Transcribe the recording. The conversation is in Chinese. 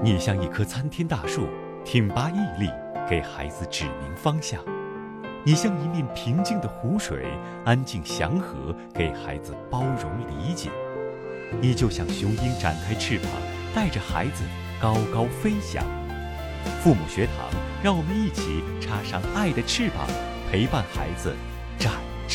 你像一棵参天大树，挺拔屹立，给孩子指明方向；你像一面平静的湖水，安静祥和，给孩子包容理解。你就像雄鹰展开翅膀，带着孩子高高飞翔。父母学堂，让我们一起插上爱的翅膀，陪伴孩子展